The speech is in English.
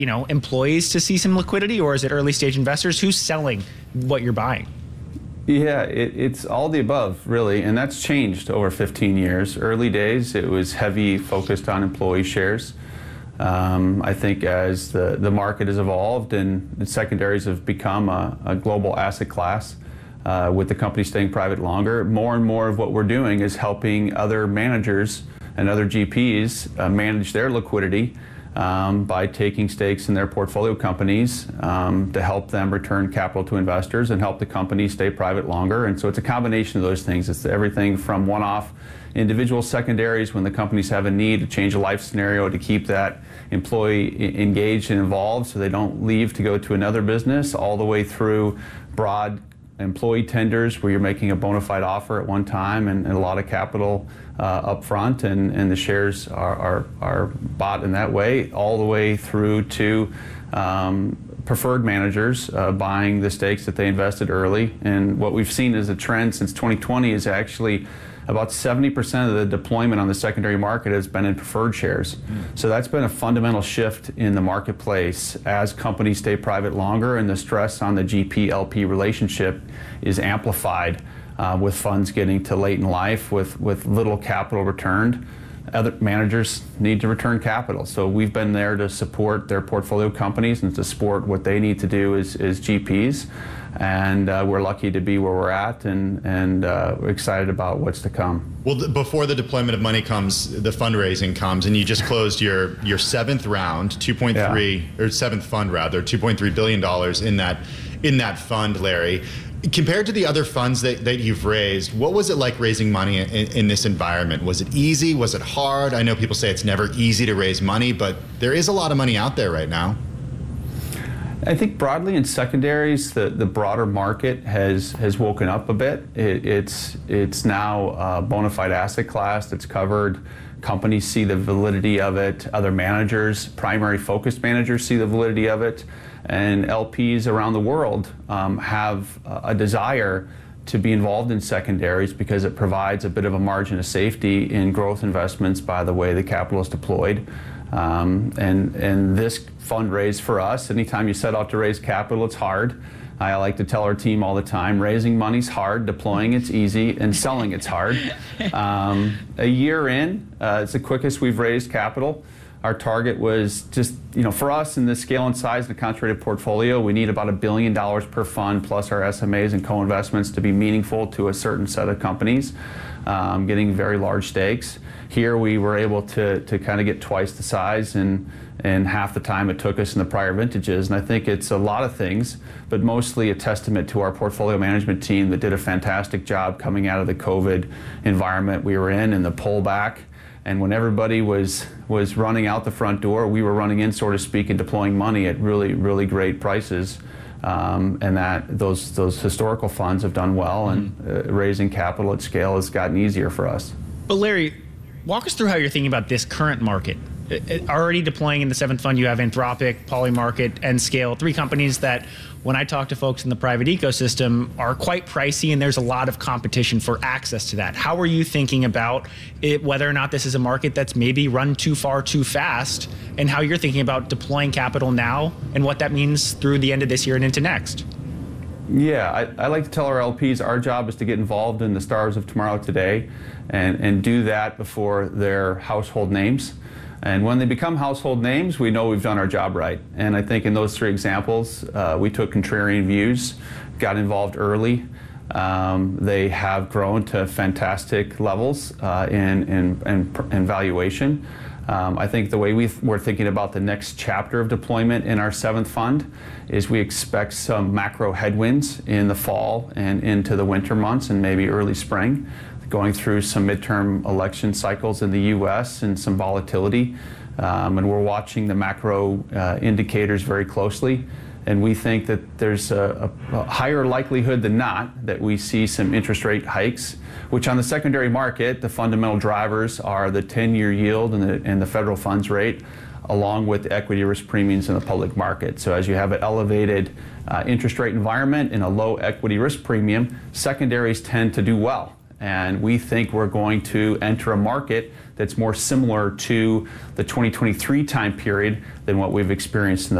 employees to see some liquidity, or is it early stage investors? Who's selling what you're buying? Yeah, it's all the above, really, and that's changed over 15 years. Early days, it was heavy focused on employee shares. I think as the market has evolved and secondaries have become a global asset class, with the company staying private longer, more and more of what we're doing is helping other managers and other GPs manage their liquidity by taking stakes in their portfolio companies to help them return capital to investors and help the company stay private longer. And so it's a combination of those things. It's everything from one-off individual secondaries when the companies have a need to change a life scenario to keep that employee engaged and involved so they don't leave to go to another business, all the way through broad employee tenders where you're making a bona fide offer at one time and a lot of capital up front, and the shares are bought in that way, all the way through to preferred managers buying the stakes that they invested early. And what we've seen as a trend since 2020 is actually about 70% of the deployment on the secondary market has been in preferred shares. So that's been a fundamental shift in the marketplace as companies stay private longer and the stress on the GP-LP relationship is amplified with funds getting to late in life with little capital returned. Other managers need to return capital. So we've been there to support their portfolio companies and to support what they need to do as GPs. And we're lucky to be where we're at, and we're excited about what's to come. Well, before the deployment of money comes, the fundraising comes, and you just closed your seventh round, 2.3 or seventh fund rather, $2.3 billion in that fund, Larry. Compared to the other funds that you've raised, what was it like raising money in this environment? Was it easy? Was it hard? I know people say it's never easy to raise money, but there is a lot of money out there right now. I think broadly in secondaries, the broader market has woken up a bit. It's now a bona fide asset class that's covered. Companies see the validity of it. Other managers, primary focused managers, see the validity of it. And LPs around the world have a desire to be involved in secondaries because it provides a bit of a margin of safety in growth investments by the way the capital is deployed. And this fundraise for us, anytime you set out to raise capital, it's hard. I like to tell our team all the time, raising money's hard, deploying it's easy, and selling it's hard. A year in, it's the quickest we've raised capital. Our target was just, for us in the scale and size of the concentrated portfolio, we need about $1 billion per fund plus our SMAs and co-investments to be meaningful to a certain set of companies, getting very large stakes. Here we were able to kind of get twice the size in half the time it took us in the prior vintages. And I think it's a lot of things, but mostly a testament to our portfolio management team that did a fantastic job coming out of the COVID environment we were in and the pullback. And when everybody was running out the front door, we were running in, so to speak, and deploying money at really, really great prices. And that those historical funds have done well, and raising capital at scale has gotten easier for us. But Larry, walk us through how you're thinking about this current market. Already deploying in the seventh fund, you have Anthropic, Polymarket, and Scale, three companies that, when I talk to folks in the private ecosystem, are quite pricey, and there's a lot of competition for access to that. How are you thinking about it, whether or not this is a market that's maybe run too far too fast, and how you're thinking about deploying capital now and what that means through the end of this year and into next? Yeah, I like to tell our LPs our job is to get involved in the stars of tomorrow today and do that before they're household names. And when they become household names, we know we've done our job right. And I think in those three examples, we took contrarian views, got involved early. They have grown to fantastic levels in valuation. I think the way we're thinking about the next chapter of deployment in our seventh fund is we expect some macro headwinds in the fall and into the winter months and maybe early spring, going through some midterm election cycles in the U.S. and some volatility. And we're watching the macro indicators very closely. And we think that there's a higher likelihood than not that we see some interest rate hikes, which on the secondary market, the fundamental drivers are the 10-year yield and the federal funds rate, along with equity risk premiums in the public market. So as you have an elevated interest rate environment and a low equity risk premium, secondaries tend to do well. And we think we're going to enter a market that's more similar to the 2023 time period than what we've experienced in the